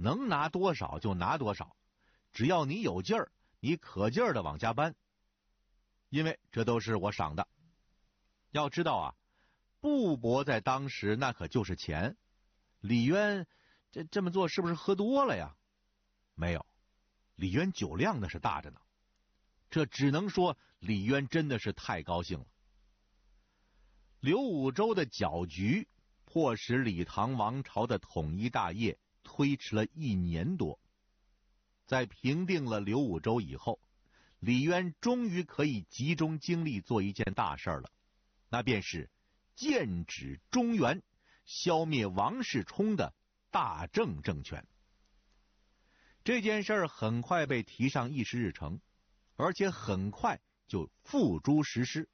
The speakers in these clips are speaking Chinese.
能拿多少就拿多少，只要你有劲儿，你可劲儿的往家搬，因为这都是我赏的。要知道啊，布帛在当时那可就是钱。李渊这么做是不是喝多了呀？没有，李渊酒量那是大着呢。这只能说李渊真的是太高兴了。刘武周的搅局迫使李唐王朝的统一大业推迟了1年多。在平定了刘武周以后，李渊终于可以集中精力做一件大事了，那便是剑指中原，消灭王世充的大郑政权。这件事很快被提上议事日程，而且很快就付诸实施。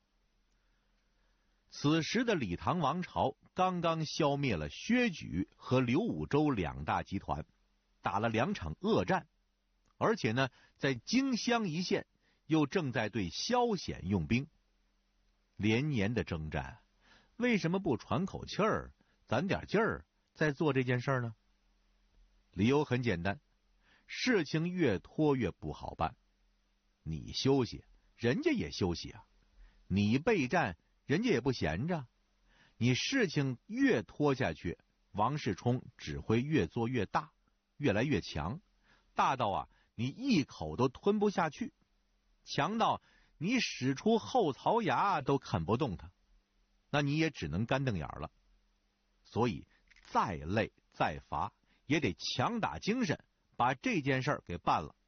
此时的李唐王朝刚刚消灭了薛举和刘武周2大集团，打了2场恶战，而且呢，在荆襄一线又正在对萧显用兵。连年的征战，为什么不喘口气儿，攒点劲儿，再做这件事呢？理由很简单，事情越拖越不好办。你休息，人家也休息啊；你备战，人家也不闲着。你事情越拖下去，王世充只会越做越大，越来越强，大到啊，你一口都吞不下去，强到你使出后槽牙都啃不动他，那你也只能干瞪眼了。所以再累再乏，也得强打精神把这件事给办了。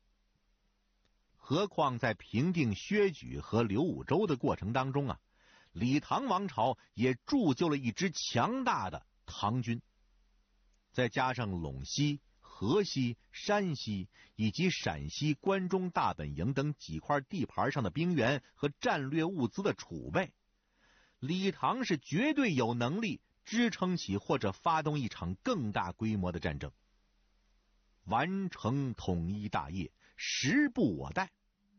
何况在平定薛举和刘武周的过程当中啊，李唐王朝也铸就了一支强大的唐军，再加上陇西、河西、山西以及陕西关中大本营等几块地盘上的兵员和战略物资的储备，李唐是绝对有能力支撑起或者发动一场更大规模的战争，完成统一大业，时不我待。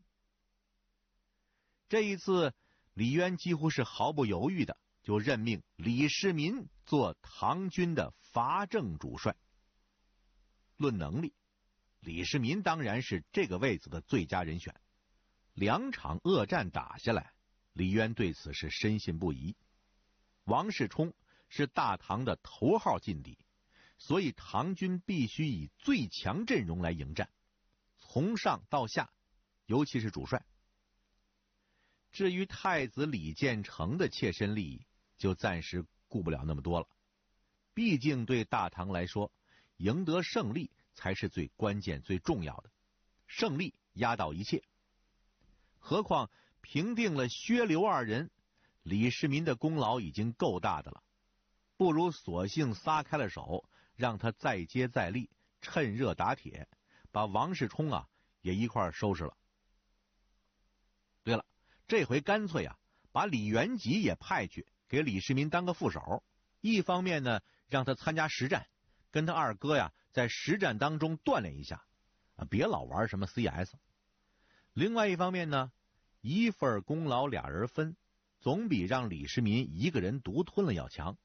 这一次李渊几乎是毫不犹豫的就任命李世民做唐军的伐郑主帅。论能力，李世民当然是这个位子的最佳人选。2场恶战打下来，李渊对此是深信不疑。王世充是大唐的头号劲敌，所以唐军必须以最强阵容来迎战，从上到下，尤其是主帅。至于太子李建成的切身利益，就暂时顾不了那么多了。毕竟对大唐来说，赢得胜利才是最关键最重要的，胜利压倒一切。何况平定了薛刘2人，李世民的功劳已经够大的了，不如索性撒开了手，让他再接再厉，趁热打铁，把王世充啊也一块收拾了。对了，这回干脆啊，把李元吉也派去给李世民当个副手，一方面呢，让他参加实战，跟他2哥呀在实战当中锻炼一下，别老玩什么 CS。另外一方面呢，一份功劳俩人分，总比让李世民一个人独吞了要强。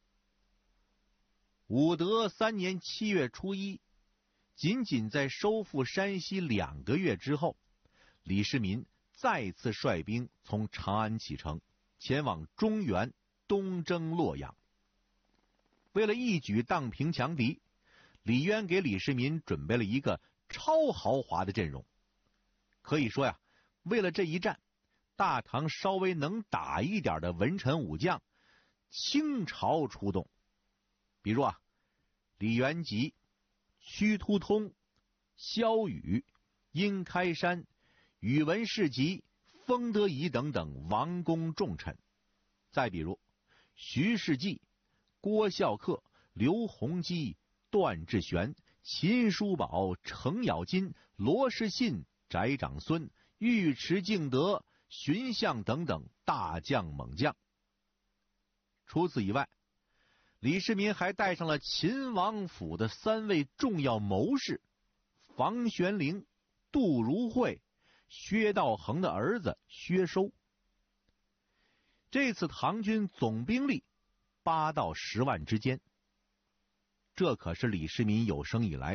武德3年7月初1，仅仅在收复山西2个月之后，李世民再次率兵从长安启程，前往中原东征洛阳。为了一举荡平强敌，李渊给李世民准备了一个超豪华的阵容。可以说呀，为了这一战，大唐稍微能打一点的文臣武将倾巢出动。比如啊，李元吉、屈突通、萧雨、殷开山、宇文士集、封德仪等等王公重臣。再比如徐世绩、郭孝恪、刘弘基、段志玄、秦叔宝、程咬金、罗士信、翟长孙、尉迟敬德、荀相等等大将猛将。除此以外，李世民还带上了秦王府的3位重要谋士，房玄龄、杜如晦、薛道衡的儿子薛收。这次唐军总兵力8到10万之间，这可是李世民有生以来